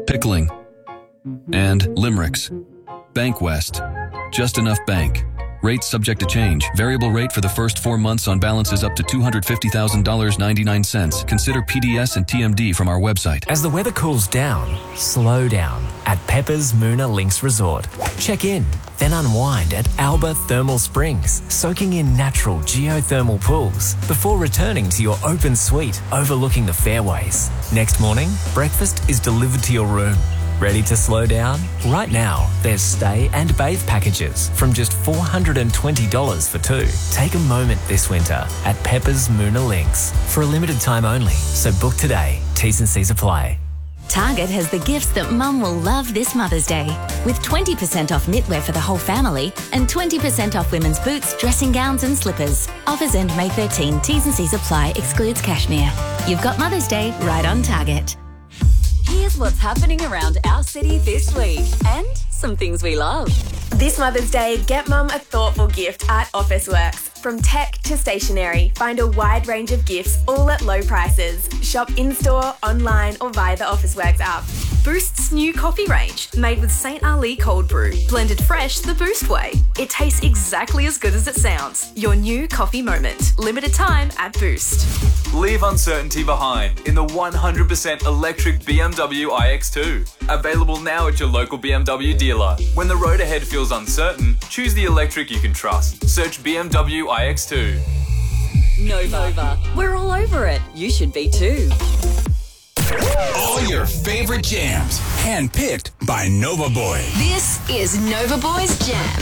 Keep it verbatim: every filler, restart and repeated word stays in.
Pickling, and Limericks. Bankwest, just enough bank. Rates subject to change. Variable rate for the first four months on balances up to two hundred fifty thousand dollars and ninety-nine cents. Consider P D S and T M D from our website. As the weather cools down, slow down at Pepper's Moona Links Resort. Check in, then unwind at Alba Thermal Springs, soaking in natural geothermal pools before returning to your open suite overlooking the fairways. Next morning, breakfast is delivered to your room. Ready to slow down? Right now, there's stay and bathe packages from just four hundred twenty dollars for two. Take a moment this winter at Pepper's Moona Links for a limited time only, so book today. T's and C's apply. Target has the gifts that Mum will love this Mother's Day, with twenty percent off knitwear for the whole family and twenty percent off women's boots, dressing gowns and slippers. Offers end May thirteenth. T's and C's apply. Excludes cashmere. You've got Mother's Day right on Target. Here's what's happening around our city this week and some things we love. This Mother's Day, get Mum a thoughtful gift at Officeworks. From tech to stationery, find a wide range of gifts, all at low prices. Shop in-store, online or via the Officeworks app. Boost's new coffee range, made with Saint Ali cold brew, blended fresh the Boost way. It tastes exactly as good as it sounds. Your new coffee moment. Limited time at Boost. Leave uncertainty behind in the one hundred percent electric B M W i X two. Available now at your local B M W dealer. When the road ahead feels uncertain, choose the electric you can trust. Search B M W i X two. Nova. We're all over it. You should be too. All your favorite jams, handpicked by Nova Boy. This is Nova Boy's Jam.